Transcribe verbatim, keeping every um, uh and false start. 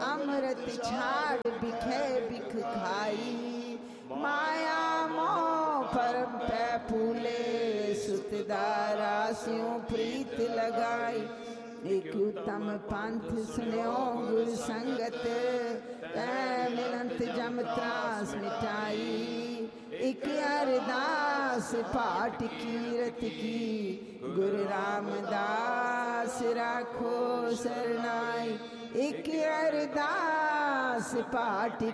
अमृत छाड़ बिखे बिख खाई माया मोह परम पै फूले सुतदारा स्यों प्रीत लगाई एक उत्तम पंथ सुन्यो गुर संगत तै मिलंत जम त्रास मिटाई एक अरदास पाठ कीरत की गुरु रामदास राखो सरनाई एक अरदास पाठ